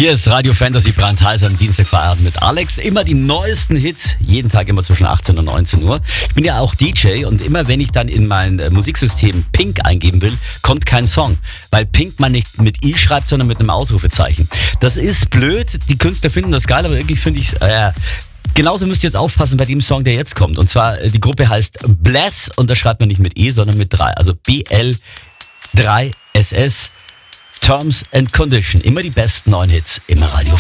Hier ist Radio Fantasy Brandheiser am Dienstagfeierabend mit Alex. Immer die neuesten Hits, jeden Tag immer zwischen 18 und 19 Uhr. Ich bin ja auch DJ und immer wenn ich dann in mein Musiksystem Pink eingeben will, kommt kein Song. Weil Pink man nicht mit I schreibt, sondern mit einem Ausrufezeichen. Das ist blöd, die Künstler finden das geil, aber irgendwie finde ich es... Genauso müsst ihr jetzt aufpassen bei dem Song, der jetzt kommt. Und zwar, die Gruppe heißt Bless und da schreibt man nicht mit E, sondern mit 3. Also BL3SS. Terms and Condition. Immer die besten neuen Hits im Radio.